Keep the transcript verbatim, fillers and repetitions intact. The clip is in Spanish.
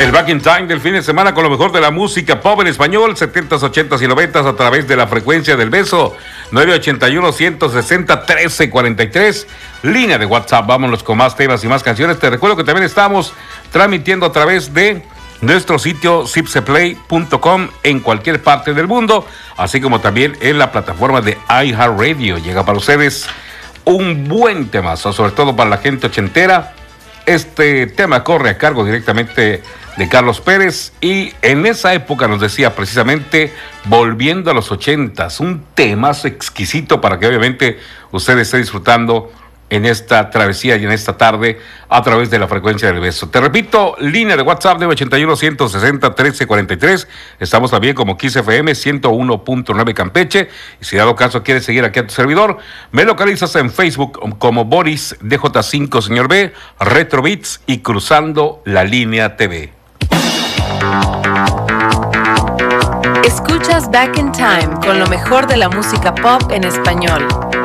El Back in Time del fin de semana con lo mejor de la música pop en español, setentas, ochentas y noventas a través de la frecuencia del beso, nueve ochenta y uno, ciento sesenta, trece cuarenta y tres, línea de WhatsApp. Vámonos con más temas y más canciones. Te recuerdo que también estamos transmitiendo a través de nuestro sitio zipseplay punto com en cualquier parte del mundo, así como también en la plataforma de iHeartRadio. Llega para ustedes un buen temazo, sobre todo para la gente ochentera. Este tema corre a cargo directamente de Carlos Pérez y en esa época nos decía precisamente volviendo a los ochentas, un temazo exquisito para que obviamente usted esté disfrutando en esta travesía y en esta tarde a través de la frecuencia del beso. Te repito, línea de WhatsApp de ochenta y uno, ciento sesenta, trece cuarenta y tres. Estamos también como Kiss F M ciento uno punto nueve Campeche. Y si dado caso quieres seguir aquí a tu servidor, me localizas en Facebook como Boris D J cinco, señor B, Retro Beats y Cruzando la Línea T V. Escuchas Back in Time con lo mejor de la música pop en español.